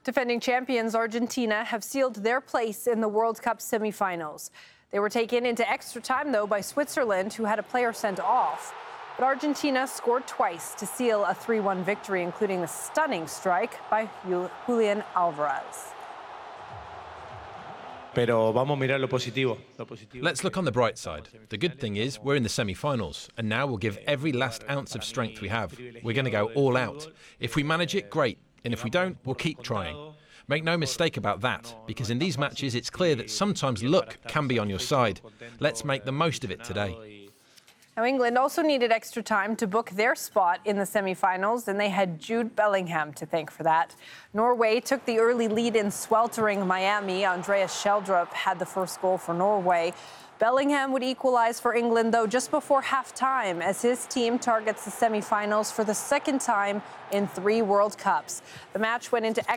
Defending champions Argentina have sealed their place in the World Cup semifinals. They were taken into extra time, though, by Switzerland, who had a player sent off. But Argentina scored twice to seal a 3-1 victory, including a stunning strike by Julian Alvarez. Pero vamos a mirar lo positivo. Let's look on the bright side. The good thing is we're in the semi-finals, and now we'll give every last ounce of strength we have. We're going to go all out. If we manage it, great. And if we don't, we'll keep trying. Make no mistake about that, because in these matches it's clear that sometimes luck can be on your side. Let's make the most of it today. Now, England also needed extra time to book their spot in the semi-finals, and they had Jude Bellingham to thank for that. Norway took the early lead in sweltering Miami. Andreas Schjelderup had the first goal for Norway. Bellingham would equalize for England, though, just before halftime, as his team targets the semi-finals for the second time in 3 World Cups. The match went into